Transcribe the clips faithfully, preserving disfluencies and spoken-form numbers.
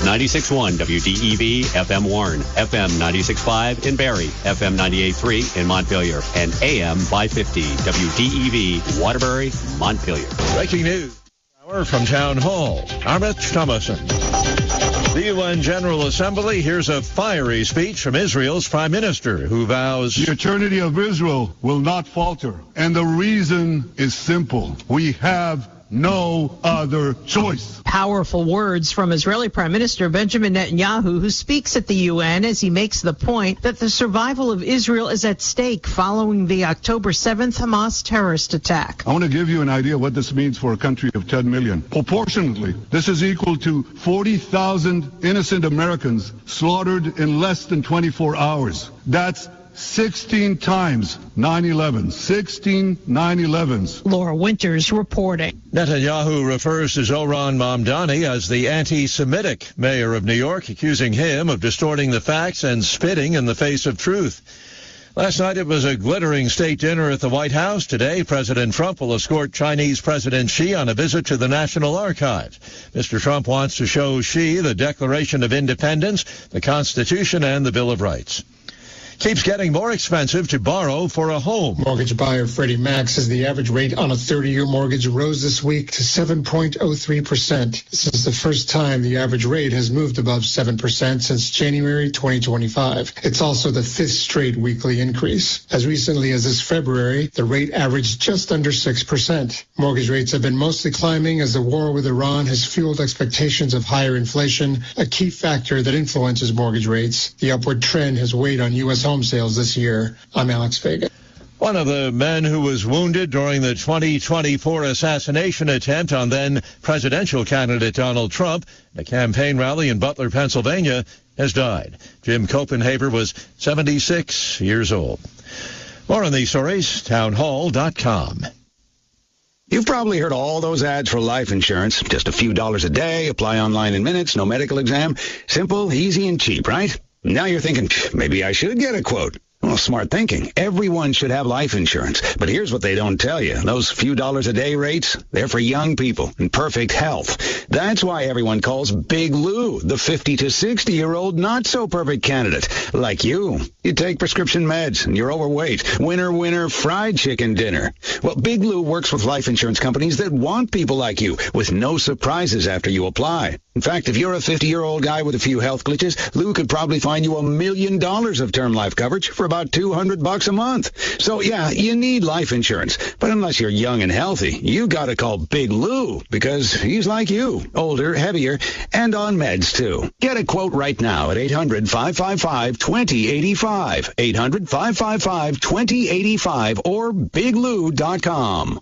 ninety-six point one W D E V F M Warren, F M ninety-six point five in Barrie, F M ninety-eight point three in Montpelier, and A M five fifty W D E V Waterbury, Montpelier. Breaking news hour from Town Hall. Amit Thomason. The U N General Assembly hears a fiery speech from Israel's Prime Minister, who vows the eternity of Israel will not falter. And the reason is simple. We have no other choice. Powerful words from Israeli Prime Minister Benjamin Netanyahu, who speaks at the U N as he makes the point that the survival of Israel is at stake following the October seventh Hamas terrorist attack. I want to give you an idea of what this means for a country of ten million. Proportionately, this is equal to forty thousand innocent Americans slaughtered in less than twenty-four hours. That's sixteen times nine eleven. sixteen nine elevens. Laura Winters reporting. Netanyahu refers to Zohran Mamdani as the anti-Semitic mayor of New York, accusing him of distorting the facts and spitting in the face of truth. Last night it was a glittering state dinner at the White House. Today, President Trump will escort Chinese President Xi on a visit to the National Archives. Mister Trump wants to show Xi the Declaration of Independence, the Constitution, and the Bill of Rights. Keeps getting more expensive to borrow for a home. Mortgage buyer Freddie Mac says the average rate on a thirty-year mortgage rose this week to seven point oh three percent. This is the first time the average rate has moved above seven percent since January twenty twenty-five. It's also the fifth straight weekly increase. As recently as this February, the rate averaged just under six percent. Mortgage rates have been mostly climbing as the war with Iran has fueled expectations of higher inflation, a key factor that influences mortgage rates. The upward trend has weighed on U S home sales this year. I'm Alex Vega. One of the men who was wounded during the twenty twenty-four assassination attempt on then presidential candidate Donald Trump at a campaign rally in Butler, Pennsylvania, has died. Jim Copenhaver was seventy-six years old. More on these stories, town hall dot com. You've probably heard all those ads for life insurance. Just a few dollars a day, apply online in minutes, no medical exam. Simple, easy, and cheap, right? Now you're thinking, maybe I should get a quote. Well, smart thinking. Everyone should have life insurance. But here's what they don't tell you. Those few dollars a day rates, they're for young people in perfect health. That's why everyone calls Big Lou the fifty to sixty-year-old not-so-perfect candidate. Like you. You take prescription meds and you're overweight. Winner, winner, fried chicken dinner. Well, Big Lou works with life insurance companies that want people like you with no surprises after you apply. In fact, if you're a fifty-year-old guy with a few health glitches, Lou could probably find you a million dollars of term life coverage for about two hundred bucks a month. So, yeah, you need life insurance. But unless you're young and healthy, you got to call Big Lou because he's like you, older, heavier, and on meds, too. Get a quote right now at eight hundred, five five five, two oh eight five, eight hundred, five five five, two oh eight five, or big lou dot com.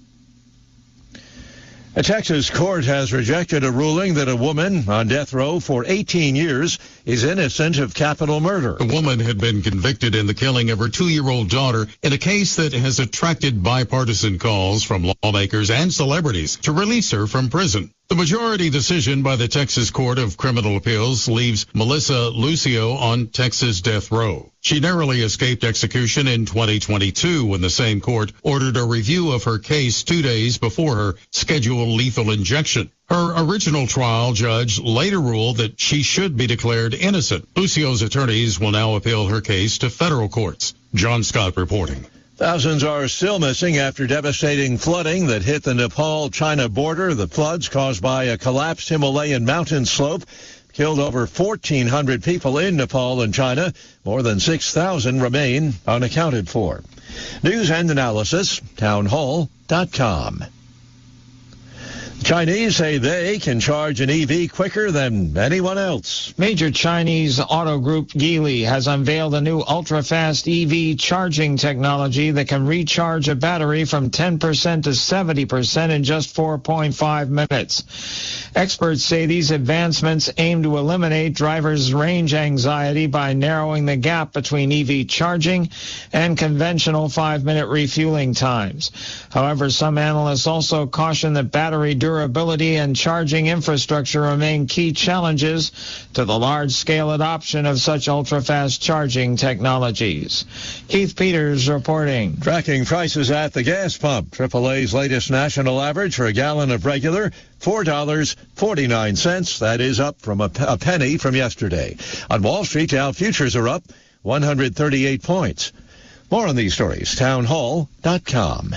A Texas court has rejected a ruling that a woman on death row for eighteen years is innocent of capital murder. The woman had been convicted in the killing of her two-year-old daughter in a case that has attracted bipartisan calls from lawmakers and celebrities to release her from prison. The majority decision by the Texas Court of Criminal Appeals leaves Melissa Lucio on Texas death row. She narrowly escaped execution in twenty twenty-two when the same court ordered a review of her case two days before her scheduled lethal injection. Her original trial judge later ruled that she should be declared innocent. Lucio's attorneys will now appeal her case to federal courts. John Scott reporting. Thousands are still missing after devastating flooding that hit the Nepal-China border. The floods caused by a collapsed Himalayan mountain slope killed over fourteen hundred people in Nepal and China. More than six thousand remain unaccounted for. News and analysis, town hall dot com. Chinese say they can charge an E V quicker than anyone else. Major Chinese auto group Geely has unveiled a new ultra-fast E V charging technology that can recharge a battery from ten percent to seventy percent in just four point five minutes. Experts say these advancements aim to eliminate drivers' range anxiety by narrowing the gap between E V charging and conventional five-minute refueling times. However, some analysts also caution that battery durability durability and charging infrastructure remain key challenges to the large-scale adoption of such ultra-fast charging technologies. Keith Peters reporting. Tracking prices at the gas pump. triple A's latest national average for a gallon of regular, four dollars and forty-nine cents. That is up from a, a penny from yesterday. On Wall Street, Dow futures are up one hundred thirty-eight points. More on these stories, town hall dot com.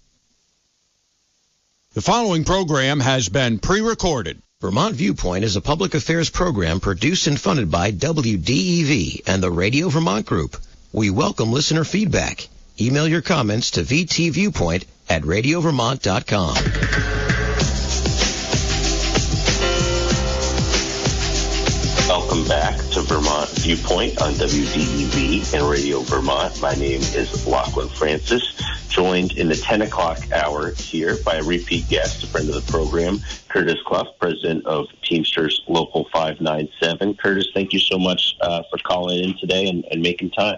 The following program has been pre-recorded. Vermont Viewpoint is a public affairs program produced and funded by W D E V and the Radio Vermont Group. We welcome listener feedback. Email your comments to v t viewpoint at radio vermont dot com. Welcome back to Vermont Viewpoint on W D E V and Radio Vermont. My name is Lachlan Francis, joined in the ten o'clock hour here by a repeat guest, a friend of the program, Curtis Clough, president of Teamsters Local five ninety-seven. Curtis, thank you so much uh, for calling in today and, and making time.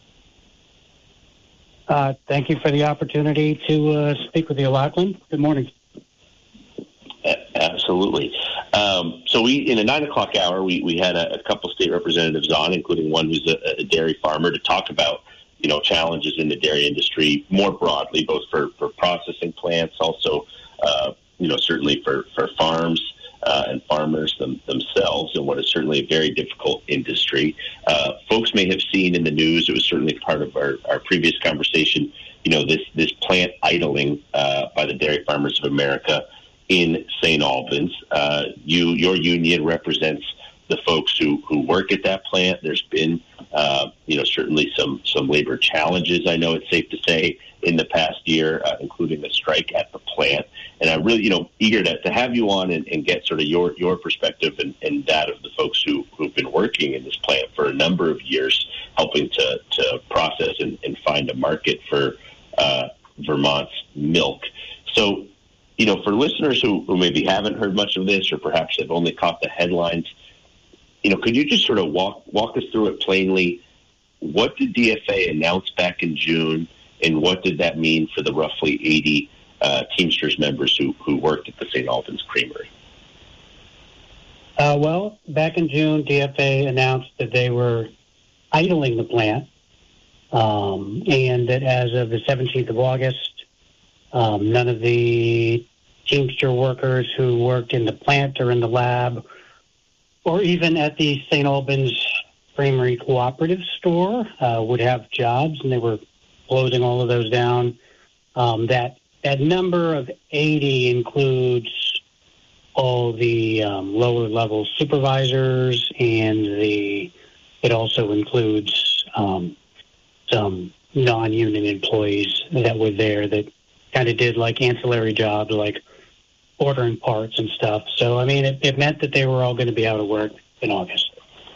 Uh, thank you for the opportunity to uh, speak with you, Lachlan. Good morning. Absolutely. Um, so we, in the nine o'clock hour, we, we had a, a couple state representatives on, including one who's a, a dairy farmer, to talk about, you know, challenges in the dairy industry more broadly, both for, for processing plants, also, uh, you know, certainly for, for farms uh, and farmers them, themselves, and what is certainly a very difficult industry. Uh, folks may have seen in the news, it was certainly part of our, our previous conversation, you know, this, this plant idling uh, by the Dairy Farmers of America in Saint Albans. Uh, you, your union represents the folks who, who work at that plant. There's been, uh, you know, certainly some, some labor challenges, I know it's safe to say, in the past year, uh, including the strike at the plant. And I'm really, you know, eager to, to have you on and, and get sort of your, your perspective and, and that of the folks who, who've been working in this plant for a number of years, helping to, to process and, and find a market for uh, Vermont's milk. So, you know, for listeners who, who maybe haven't heard much of this or perhaps have only caught the headlines, you know, could you just sort of walk walk us through it plainly? What did D F A announce back in June, and what did that mean for the roughly eighty uh, Teamsters members who, who worked at the Saint Albans Creamery? Uh, well, back in June, D F A announced that they were idling the plant, um, and that as of the seventeenth of August, um, none of the Teamster workers who worked in the plant or in the lab or even at the Saint Albans Creamery Cooperative store uh, would have jobs, and they were closing all of those down. Um, that that number of eighty includes all the um, lower level supervisors, and the it also includes um, some non-union employees that were there that kind of did like ancillary jobs like ordering parts and stuff. So, I mean, it, it meant that they were all going to be out of work in August.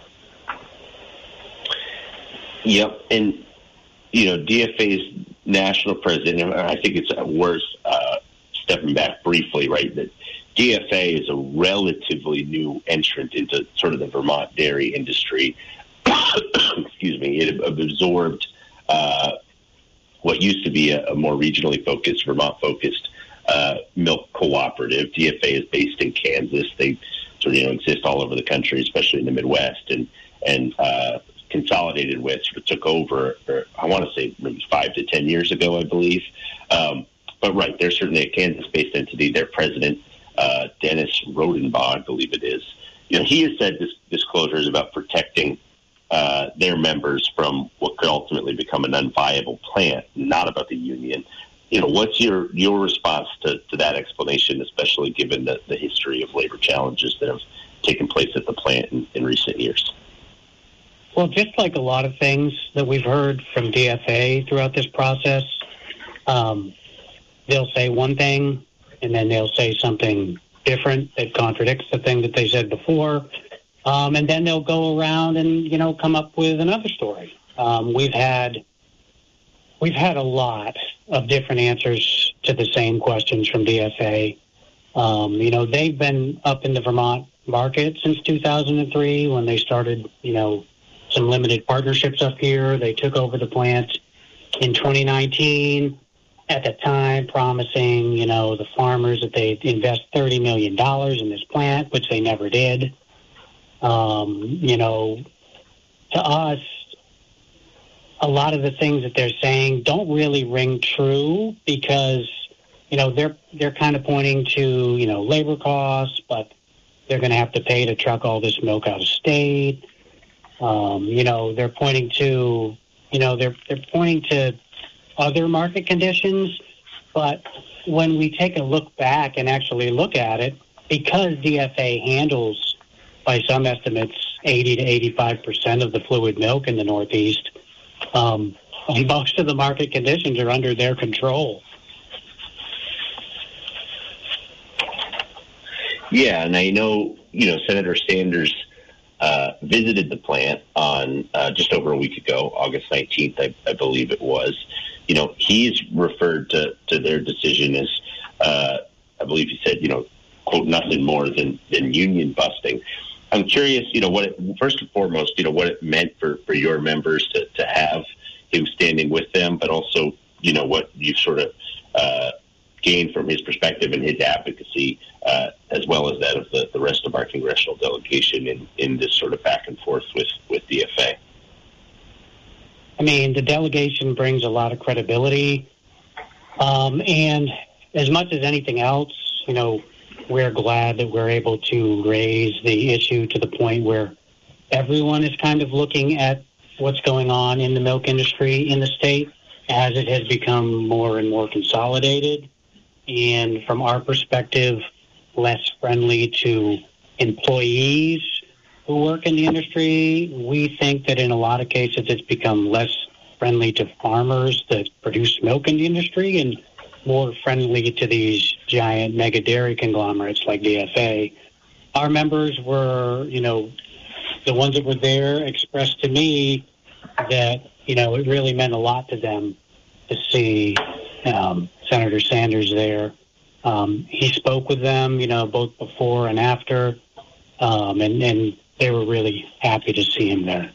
Yep. And, you know, D F A's national president, and I think it's worth uh, stepping back briefly, right, that D F A is a relatively new entrant into sort of the Vermont dairy industry. Excuse me. It absorbed uh, what used to be a, a more regionally focused, Vermont-focused uh, milk cooperative. D F A is based in Kansas. They sort of, you know, exist all over the country, especially in the Midwest, and and uh, consolidated with, sort of took over, or I want to say maybe five to ten years ago, I believe. Um, but right, they're certainly a Kansas-based entity. Their president, uh, Dennis Rodenbaugh, I believe it is. You know, he has said this disclosure is about protecting uh, their members from what could ultimately become an unviable plant, not about the union. You know, what's your your response to, to that explanation, especially given the, the history of labor challenges that have taken place at the plant in, in recent years? Well, just like a lot of things that we've heard from D F A throughout this process, um, they'll say one thing, and then they'll say something different that contradicts the thing that they said before, um, and then they'll go around and, you know, come up with another story. Um, we've had we've had a lot of different answers to the same questions from D F A. Um, you know, they've been up in the Vermont market since two thousand three when they started, you know, some limited partnerships up here. They took over the plant in twenty nineteen. at the time promising, you know, the farmers that they'd invest thirty million dollars in this plant, which they never did. Um, you know, to us, a lot of the things that they're saying don't really ring true because, you know, they're they're kind of pointing to, you know, labor costs, but they're going to have to pay to truck all this milk out of state. Um, you know, they're pointing to, you know, they're they're pointing to other market conditions, but when we take a look back and actually look at it, because D F A handles, by some estimates, eighty to eighty-five percent of the fluid milk in the Northeast, um, most of the market conditions are under their control. Yeah, and I know, you know, Senator Sanders uh, visited the plant on uh, just over a week ago, August nineteenth, I, I believe it was. You know, he's referred to, to their decision as, uh, I believe he said, you know, quote, nothing more than, than union busting. I'm curious, you know, what it, first and foremost, you know, what it meant for, for your members to, to have him standing with them, but also, you know, what you've sort of uh, gained from his perspective and his advocacy, uh, as well as that of the, the rest of our congressional delegation in, in this sort of back and forth with, with D F A. I mean, the delegation brings a lot of credibility. Um, and as much as anything else, you know, we're glad that we're able to raise the issue to the point where everyone is kind of looking at what's going on in the milk industry in the state as it has become more and more consolidated. And from our perspective, less friendly to employees who work in the industry. We think that in a lot of cases it's become less friendly to farmers that produce milk in the industry and more friendly to these giant mega dairy conglomerates like D F A. Our members were, you know, the ones that were there expressed to me that, you know, it really meant a lot to them to see um, Senator Sanders there. Um, he spoke with them, you know, both before and after, um, and, and they were really happy to see him there.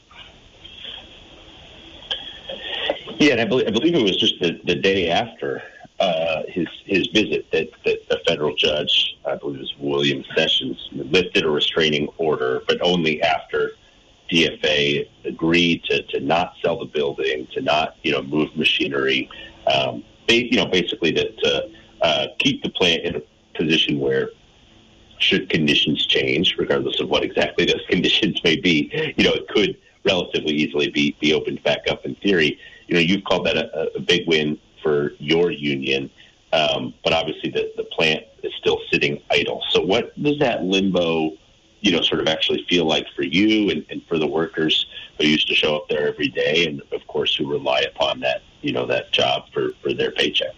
Yeah, and I believe, I believe it was just the, the day after uh, his his visit that, that a federal judge, I believe it was William Sessions, lifted a restraining order, but only after D F A agreed to, to not sell the building, to not, you know, move machinery, um, they, you know, basically to, to uh, keep the plant in a position where, should conditions change, regardless of what exactly those conditions may be, you know, it could relatively easily be, be opened back up in theory. You know, you've called that a, a big win for your union, um, but obviously the, the plant is still sitting idle. So what does that limbo, you know, sort of actually feel like for you and, and for the workers who used to show up there every day and, of course, who rely upon that, you know, that job for, for their paycheck?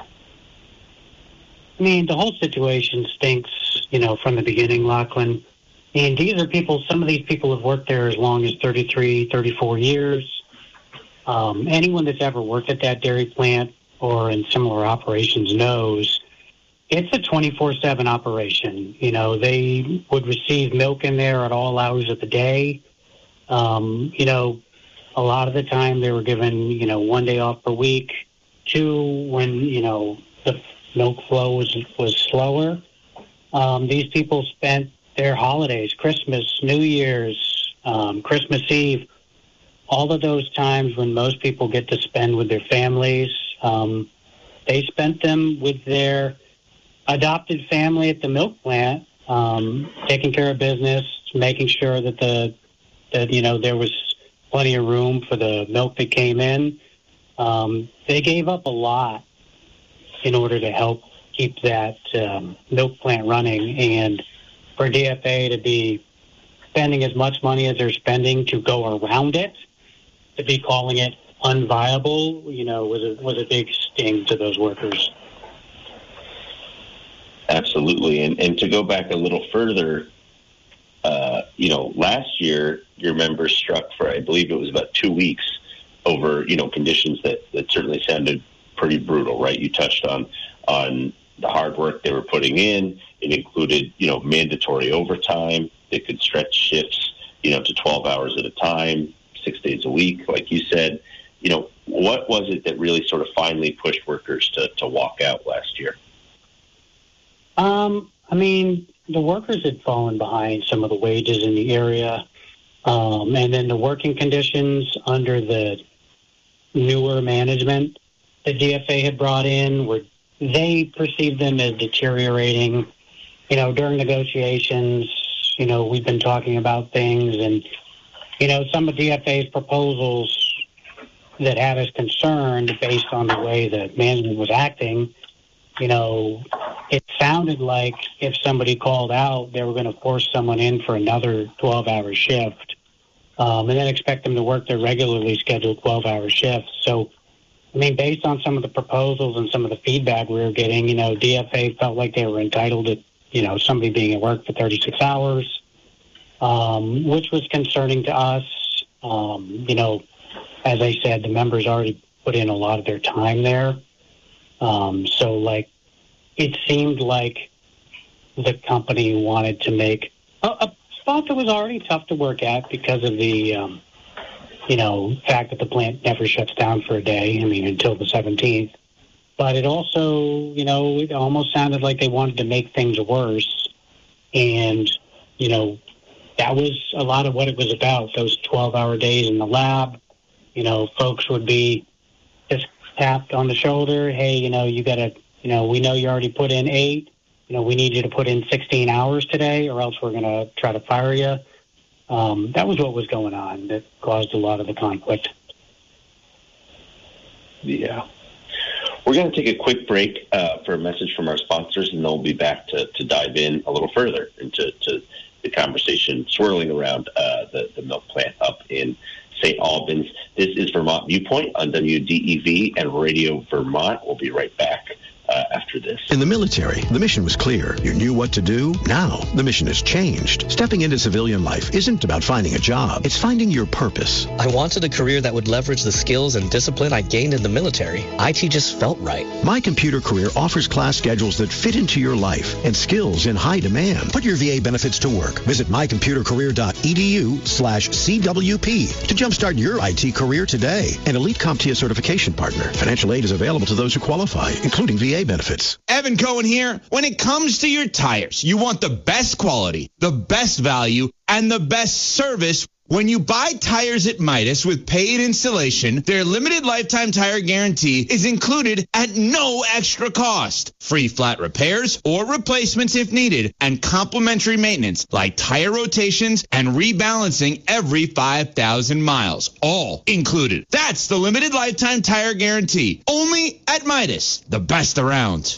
I mean, the whole situation stinks, you know, from the beginning, Lachlan. And these are people, some of these people have worked there as long as thirty-three, thirty-four years. Um, anyone that's ever worked at that dairy plant or in similar operations knows it's a twenty-four seven operation. You know, they would receive milk in there at all hours of the day. Um, you know, a lot of the time they were given, you know, one day off per week. Two, when, you know, the milk flow was, was slower. Um, these people spent their holidays, Christmas, New Year's, um, Christmas Eve, all of those times when most people get to spend with their families, um, they spent them with their adopted family at the milk plant, um, taking care of business, making sure that the that you know there was plenty of room for the milk that came in. Um, they gave up a lot in order to help keep that um, milk plant running, and for D F A to be spending as much money as they're spending to go around it, to be calling it unviable, you know, was a was a big sting to those workers. Absolutely, and and to go back a little further, uh, you know, last year your members struck for, I believe it was about two weeks over, you know, conditions that, that certainly sounded pretty brutal, right? You touched on on the hard work they were putting in. It included, you know, mandatory overtime. They could stretch shifts, you know, to twelve hours at a time, six days a week, like you said. You know, what was it that really sort of finally pushed workers to, to walk out last year? Um, I mean, the workers had fallen behind some of the wages in the area, um, and then the working conditions under the newer management the D F A had brought in were, they perceived them as deteriorating. You know, during negotiations, you know, we've been talking about things, and, you know, some of D F A's proposals that had us concerned based on the way the management was acting, you know, it sounded like if somebody called out, they were going to force someone in for another twelve-hour shift, um, and then expect them to work their regularly scheduled twelve-hour shifts. So, I mean, based on some of the proposals and some of the feedback we were getting, you know, D F A felt like they were entitled to, you know, somebody being at work for thirty-six hours, um, which was concerning to us. Um, you know, as I said, the members already put in a lot of their time there. Um, so, like, it seemed like the company wanted to make a, a spot that was already tough to work at because of the, um, you know, fact that the plant never shuts down for a day, I mean, until the seventeenth. But it also, you know, it almost sounded like they wanted to make things worse. And, you know, that was a lot of what it was about, those twelve-hour days in the lab. You know, folks would be just tapped on the shoulder. Hey, you know, you got to, you know, we know you already put in eight. You know, we need you to put in sixteen hours today or else we're going to try to fire you. Um, that was what was going on that caused a lot of the conflict. Yeah. We're going to take a quick break uh, for a message from our sponsors, and then we'll be back to, to dive in a little further into to the conversation swirling around uh, the, the milk plant up in Saint Albans. This is Vermont Viewpoint on W D E V and Radio Vermont. We'll be right back uh, after this. In the military, the mission was clear. You knew what to do. Now, the mission has changed. Stepping into civilian life isn't about finding a job. It's finding your purpose. I wanted a career that would leverage the skills and discipline I gained in the military. I T just felt right. My Computer Career offers class schedules that fit into your life and skills in high demand. Put your V A benefits to work. Visit mycomputercareer.edu slash CWP to jumpstart your I T career today. An Elite CompTIA certification partner. Financial aid is available to those who qualify, including V A benefits. Evan Cohen here. When it comes to your tires, you want the best quality, the best value, and the best service. When you buy tires at Midas with paid installation, their limited lifetime tire guarantee is included at no extra cost. Free flat repairs or replacements if needed, and complimentary maintenance like tire rotations and rebalancing every five thousand miles. All included. That's the limited lifetime tire guarantee. Only at Midas, the best around.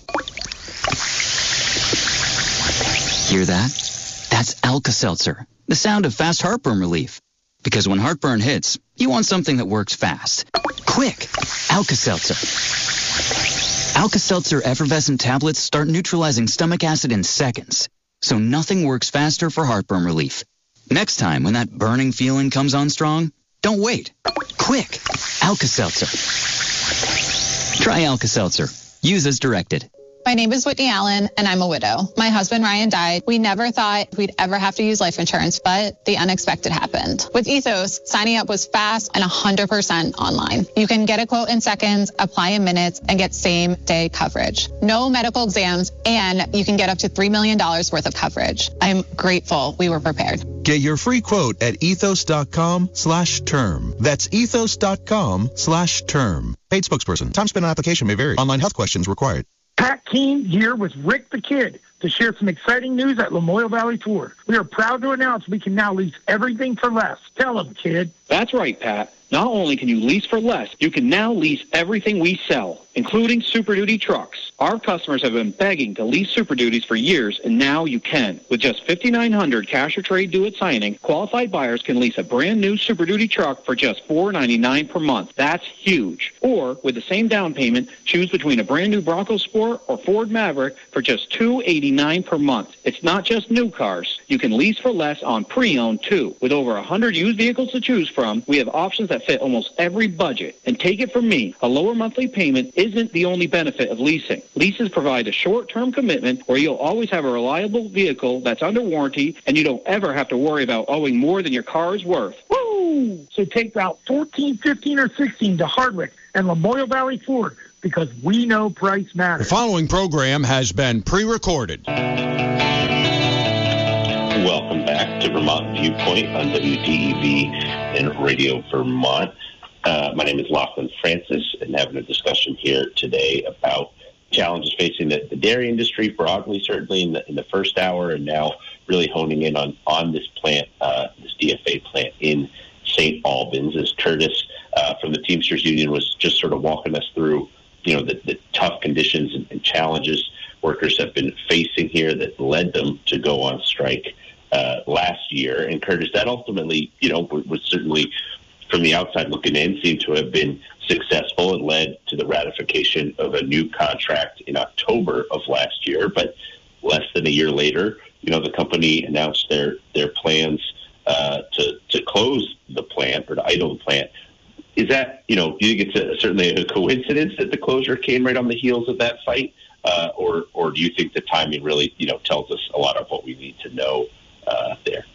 Hear that? That's Alka-Seltzer, the sound of fast heartburn relief. Because when heartburn hits, you want something that works fast. Quick! Alka-Seltzer. Alka-Seltzer effervescent tablets start neutralizing stomach acid in seconds, so nothing works faster for heartburn relief. Next time when that burning feeling comes on strong, don't wait. Quick! Alka-Seltzer. Try Alka-Seltzer. Use as directed. My name is Whitney Allen, and I'm a widow. My husband, Ryan, died. We never thought we'd ever have to use life insurance, but the unexpected happened. With Ethos, signing up was fast and one hundred percent online. You can get a quote in seconds, apply in minutes, and get same-day coverage. No medical exams, and you can get up to three million dollars worth of coverage. I'm grateful we were prepared. Get your free quote at ethos.com slash term. That's ethos.com slash term. Paid spokesperson. Time spent on application may vary. Online health questions required. Pat Keene here with Rick the Kid to share some exciting news at Lamoille Valley Tour. We are proud to announce we can now lease everything for less. Tell them, kid. That's right, Pat. Not only can you lease for less, you can now lease everything we sell, including Super Duty trucks. Our customers have been begging to lease Super Duties for years, and now you can. With just five thousand nine hundred dollars cash or trade due at signing, qualified buyers can lease a brand new Super Duty truck for just four dollars and ninety-nine cents per month. That's huge. Or, with the same down payment, choose between a brand new Bronco Sport or Ford Maverick for just two hundred eighty-nine dollars per month. It's not just new cars. You can lease for less on pre-owned, too. With over one hundred used vehicles to choose from, we have options that fit almost every budget. And take it from me, a lower monthly payment isn't the only benefit of leasing. Leases provide a short-term commitment where you'll always have a reliable vehicle that's under warranty, and you don't ever have to worry about owing more than your car is worth. Woo! So take Route fourteen, fifteen, or sixteen to Hardwick and Lamoille Valley Ford, because we know price The matters. following program has been pre-recorded. Welcome back to Vermont Viewpoint on W D E V and Radio Vermont. Uh, my name is Lachlan Francis, and having a discussion here today about challenges facing the, the dairy industry broadly, certainly in the, in the first hour, and now really honing in on, on this plant, uh, this D F A plant in Saint Albans, as Curtis uh, from the Teamsters Union was just sort of walking us through, you know, the, the tough conditions and, and challenges workers have been facing here that led them to go on strike uh, last year. And Curtis, that ultimately, you know, was certainly from the outside looking in, seemed to have been successful. It led to the ratification of a new contract in October of last year. But less than a year later, you know, the company announced their, their plans uh, to, to close the plant or to idle the plant. Is that, you know, do you think it's a, certainly a coincidence that the closure came right on the heels of that fight? Uh, or, or do you think the timing really, you know, tells us a lot of what we need to know uh, there?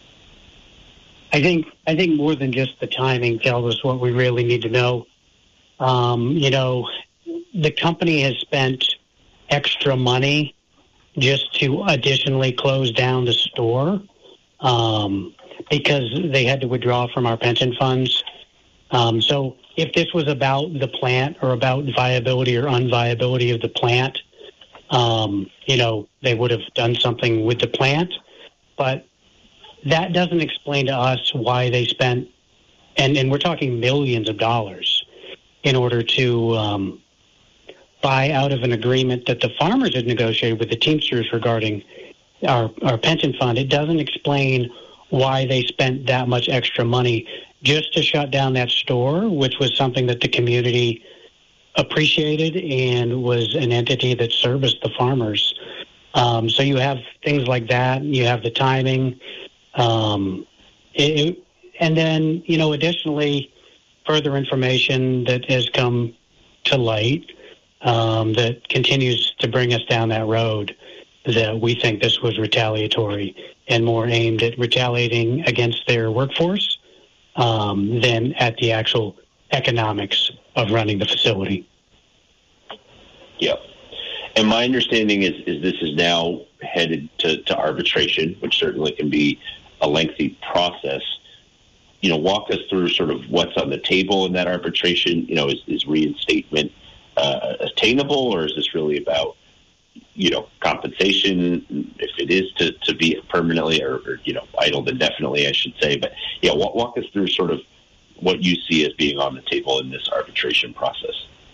I think I think more than just the timing tells us what we really need to know. Um, you know, the company has spent extra money just to additionally close down the store um, because they had to withdraw from our pension funds. Um, so if this was about the plant or about viability or unviability of the plant, um, you know, they would have done something with the plant. But that doesn't explain to us why they spent, and, and we're talking millions of dollars, in order to um, buy out of an agreement that the farmers had negotiated with the Teamsters regarding our, our pension fund. It doesn't explain why they spent that much extra money just to shut down that store, which was something that the community appreciated and was an entity that serviced the farmers. Um, so you have things like that. You have the timing. Um, it, and then, you know, additionally, further information that has come to light um, that continues to bring us down that road, that we think this was retaliatory and more aimed at retaliating against their workforce um, than at the actual economics of running the facility. Yep. And my understanding is, is this is now headed to, to arbitration, which certainly can be a lengthy process. You know, walk us through sort of what's on the table in that arbitration. You know, is, is reinstatement uh, attainable, or is this really about, you know, compensation, if it is to, to be permanently or, or, you know, idled indefinitely, I should say. But, yeah, walk, walk us through sort of what you see as being on the table in this arbitration process.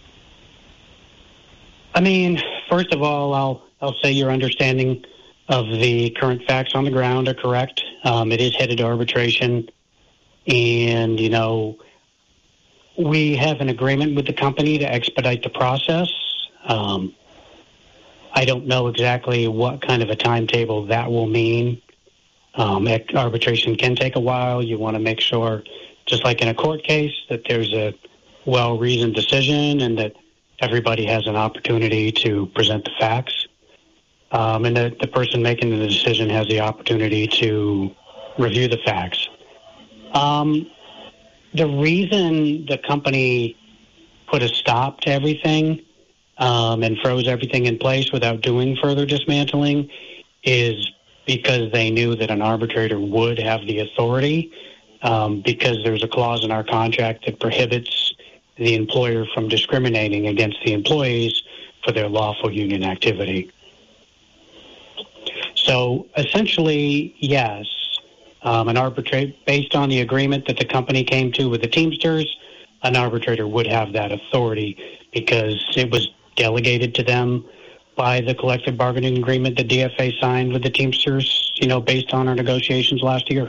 I mean, first of all, I'll I'll say your understanding of the current facts on the ground are correct. Um, it is headed to arbitration, and, you know, we have an agreement with the company to expedite the process. Um, I don't know exactly what kind of a timetable that will mean. Um, arbitration can take a while. You want to make sure, just like in a court case, that there's a well-reasoned decision and that everybody has an opportunity to present the facts. Um, and that the person making the decision has the opportunity to review the facts. Um, the reason the company put a stop to everything um, and froze everything in place without doing further dismantling is because they knew that an arbitrator would have the authority, um, because there's a clause in our contract that prohibits the employer from discriminating against the employees for their lawful union activity. So essentially, yes, um, an arbitrator, based on the agreement that the company came to with the Teamsters, an arbitrator would have that authority because it was delegated to them by the collective bargaining agreement that D F A signed with the Teamsters, you know, based on our negotiations last year.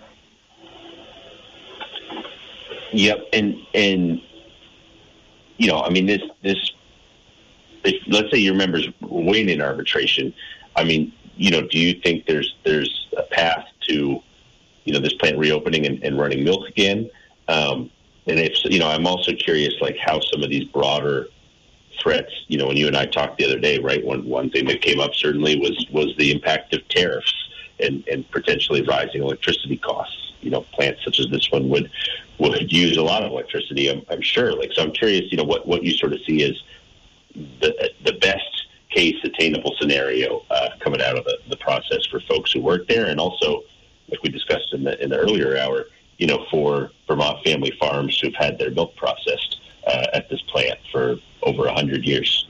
Yep, and and you know, I mean, this this. If, let's say your members win in arbitration. I mean, you know, do you think there's there's a path to, you know, this plant reopening and, and running milk again? Um, and if you know, I'm also curious, like how some of these broader threats. You know, when you and I talked the other day, right? One one thing that came up certainly was was the impact of tariffs and and potentially rising electricity costs. you know, plants such as this one would would use a lot of electricity, I'm, I'm sure. Like, so I'm curious, you know, what, what you sort of see as the the best case attainable scenario uh, coming out of the, the process for folks who work there, and also, like we discussed in the in the earlier hour, you know, for Vermont family farms who've had their milk processed uh, at this plant for over a hundred years.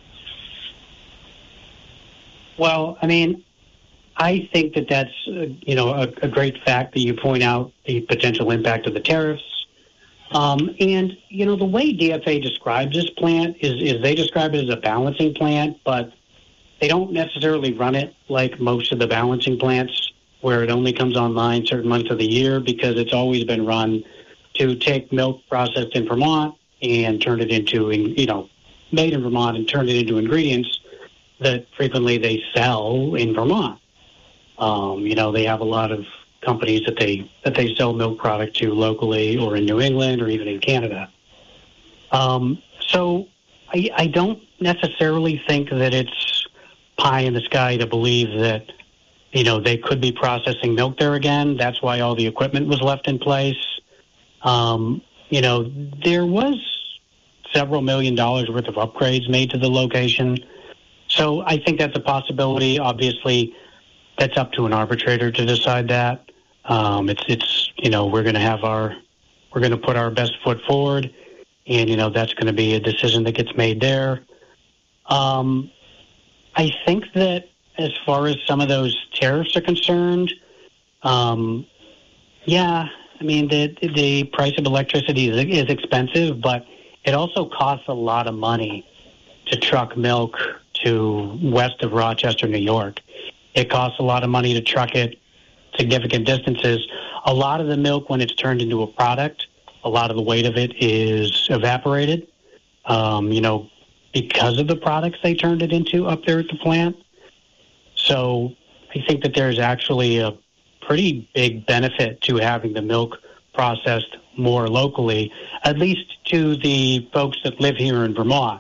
Well, I mean, I think that that's, uh, you know, a, a great fact that you point out the potential impact of the tariffs. Um, and, you know, the way D F A describes this plant is, is they describe it as a balancing plant, but they don't necessarily run it like most of the balancing plants where it only comes online certain months of the year, because it's always been run to take milk processed in Vermont and turn it into, you know, made in Vermont and turn it into ingredients that frequently they sell in Vermont. Um, you know, they have a lot of companies that they that they sell milk product to locally or in New England or even in Canada. Um, so I, I don't necessarily think that it's pie in the sky to believe that, you know, they could be processing milk there again. That's why all the equipment was left in place. Um, you know, there was several million dollars worth of upgrades made to the location. So I think that's a possibility. Obviously, that's up to an arbitrator to decide that. Um, it's, it's, you know, we're going to have our, we're going to put our best foot forward, and, you know, that's going to be a decision that gets made there. Um, I think that as far as some of those tariffs are concerned, um, yeah, I mean, the, the price of electricity is, is expensive, but it also costs a lot of money to truck milk to west of Rochester, New York. It costs a lot of money to truck it significant distances. A lot of the milk, when it's turned into a product, a lot of the weight of it is evaporated, um, you know, because of the products they turned it into up there at the plant. So I think that there's actually a pretty big benefit to having the milk processed more locally, at least to the folks that live here in Vermont.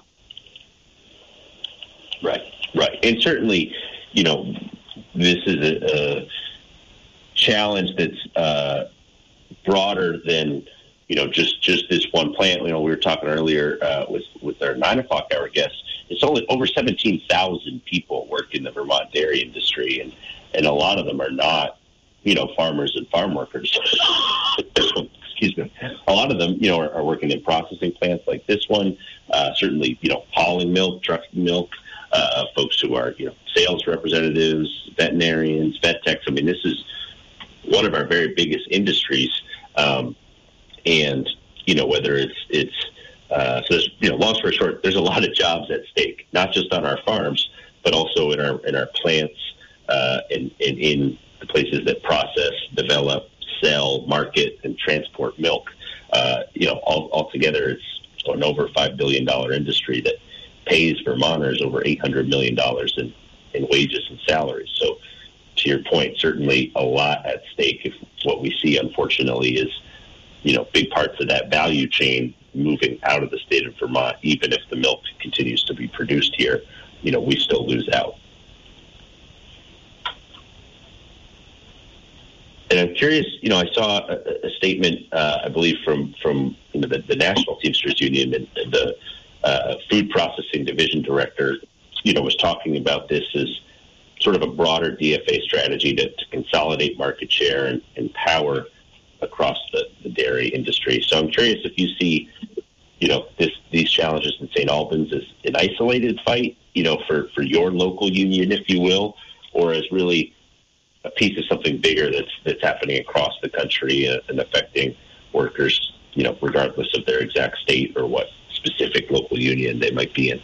Right, right. And certainly, you know, this is a, a challenge that's uh, broader than, you know, just, just this one plant. You know, we were talking earlier uh, with, with our nine o'clock hour guests. It's only over seventeen thousand people work in the Vermont dairy industry, and, and a lot of them are not, you know, farmers and farm workers. Excuse me. A lot of them, you know, are, are working in processing plants like this one. Uh, certainly, you know, hauling milk, trucking milk. Uh, folks who are, you know, sales representatives, veterinarians, vet techs. I mean, this is one of our very biggest industries. Um, and, you know, whether it's, it's, uh, so there's, you know, long story short, there's a lot of jobs at stake, not just on our farms, but also in our, in our plants, uh, and, and in the places that process, develop, sell, market, and transport milk. Uh, you know, all, altogether, it's an over five billion dollars industry that pays Vermonters over eight hundred million dollars in, in wages and salaries. So to your point, certainly a lot at stake if what we see, unfortunately, is, you know, big parts of that value chain moving out of the state of Vermont. Even if the milk continues to be produced here, you know, we still lose out. And I'm curious, you know, I saw a, a statement, uh, I believe, from, from you know, the, the National Teamsters Union, and the Uh, food processing division director, you know, was talking about this as sort of a broader D F A strategy to, to consolidate market share and, and power across the, the dairy industry. So I'm curious if you see, you know, this, these challenges in Saint Albans as an isolated fight, you know, for, for your local union, if you will, or as really a piece of something bigger that's that's happening across the country uh, and affecting workers, you know, regardless of their exact state or what specific local union they might be in.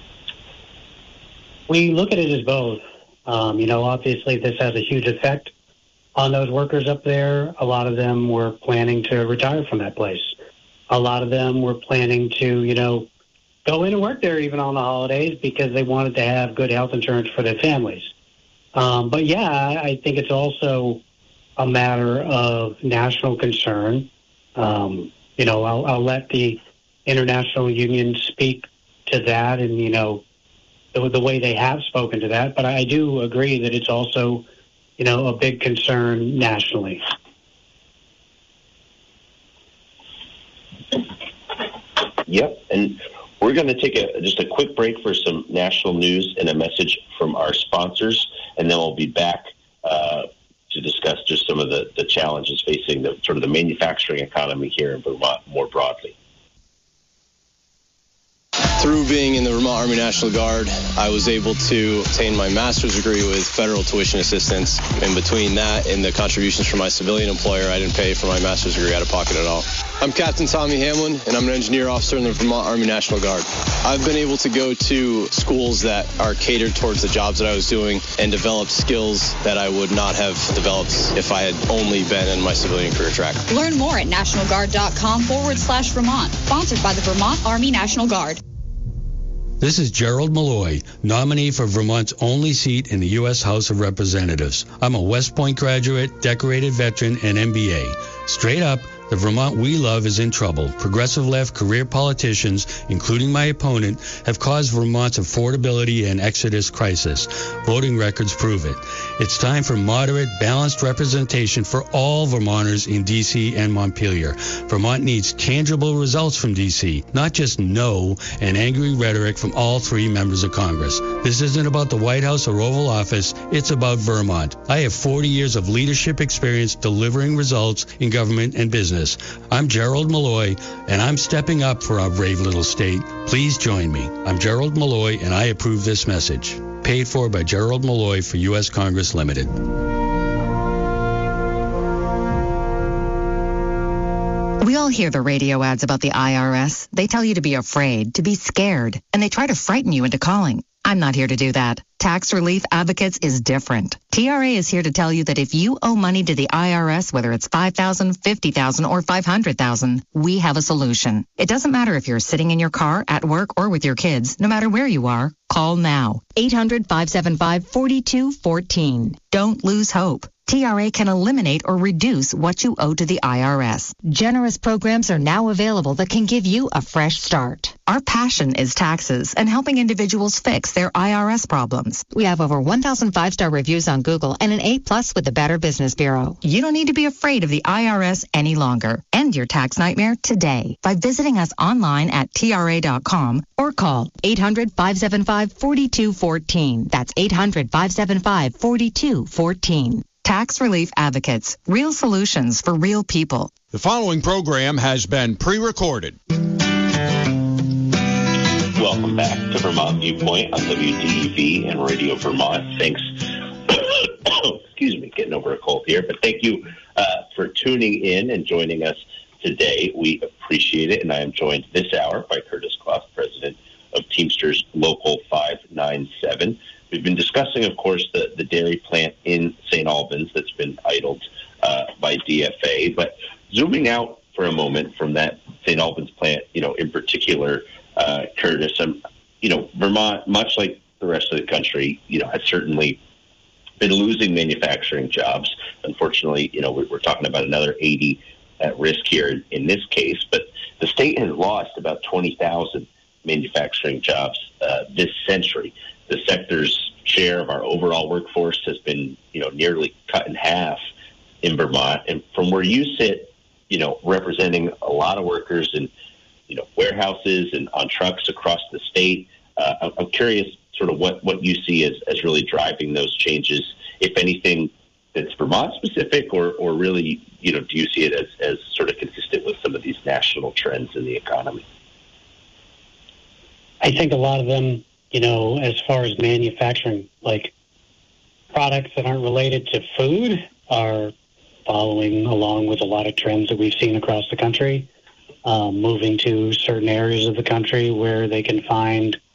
We look at it as both. Um, you know, obviously this has a huge effect on those workers up there. A lot of them were planning to retire from that place. A lot of them were planning to, you know, go in and work there even on the holidays because they wanted to have good health insurance for their families. Um, but yeah, I think it's also a matter of national concern. Um, you know, I'll, I'll let the international union speak to that, and, you know, the, the way they have spoken to that. But I do agree that it's also, you know, a big concern nationally. Yep, and we're going to take a, just a quick break for some national news and a message from our sponsors, and then we'll be back uh, to discuss just some of the, the challenges facing the sort of the manufacturing economy here in Vermont more broadly. Through being in the Vermont Army National Guard, I was able to obtain my master's degree with federal tuition assistance. In between that and the contributions from my civilian employer, I didn't pay for my master's degree out of pocket at all. I'm Captain Tommy Hamlin, and I'm an engineer officer in the Vermont Army National Guard. I've been able to go to schools that are catered towards the jobs that I was doing and develop skills that I would not have developed if I had only been in my civilian career track. Learn more at nationalguard.com forward slash Vermont. Sponsored by the Vermont Army National Guard. This is Gerald Malloy, nominee for Vermont's only seat in the U S House of Representatives. I'm a West Point graduate, decorated veteran, and M B A. Straight up, the Vermont we love is in trouble. Progressive left career politicians, including my opponent, have caused Vermont's affordability and exodus crisis. Voting records prove it. It's time for moderate, balanced representation for all Vermonters in D C and Montpelier. Vermont needs tangible results from D C, not just no and angry rhetoric from all three members of Congress. This isn't about the White House or Oval Office. It's about Vermont. I have forty years of leadership experience delivering results in government and business. I'm Gerald Malloy, and I'm stepping up for our brave little state. Please join me. I'm Gerald Malloy, and I approve this message. Paid for by Gerald Malloy for U S Congress Limited. We all hear the radio ads about the I R S. They tell you to be afraid, to be scared, and they try to frighten you into calling. I'm not here to do that. Tax Relief Advocates is different. T R A is here to tell you that if you owe money to the I R S, whether it's five thousand dollars, fifty thousand dollars, or five hundred thousand dollars, we have a solution. It doesn't matter if you're sitting in your car, at work, or with your kids. No matter where you are, call now. eight hundred, five seven five, four two one four. Don't lose hope. T R A can eliminate or reduce what you owe to the I R S. Generous programs are now available that can give you a fresh start. Our passion is taxes and helping individuals fix their I R S problems. We have over one thousand five-star reviews on Google and an A plus with the Better Business Bureau. You don't need to be afraid of the I R S any longer. End your tax nightmare today by visiting us online at T R A dot com or call eight hundred, five seven five, four two one four. That's eight hundred, five seven five, four two one four. Tax Relief Advocates. Real solutions for real people. The following program has been pre-recorded. Welcome back to Vermont Viewpoint on W D E V and Radio Vermont. Thanks. Excuse me, getting over a cold here, but thank you uh, for tuning in and joining us today. We appreciate it, and I am joined this hour by Curtis Clough, President of Teamsters Local five nine seven. We've been discussing, of course, the, the dairy plant in Saint Albans that's been idled uh, by D F A. But zooming out for a moment from that Saint Albans plant, you know, in particular, uh, Curtis, um, you know, Vermont, much like the rest of the country, you know, has certainly been losing manufacturing jobs. Unfortunately, you know, we're, we're talking about another eighty at risk here in, in this case. But the state has lost about twenty thousand manufacturing jobs uh, this century. The sector's share of our overall workforce has been, you know, nearly cut in half in Vermont. And from where you sit, you know, representing a lot of workers in, you know, warehouses and on trucks across the state, uh, I'm curious sort of what, what you see as, as really driving those changes, if anything that's Vermont specific, or, or really, you know, do you see it as, as sort of consistent with some of these national trends in the economy? I think a lot of them, you know, as far as manufacturing, like products that aren't related to food, are following along with a lot of trends that we've seen across the country, um, moving to certain areas of the country where they can find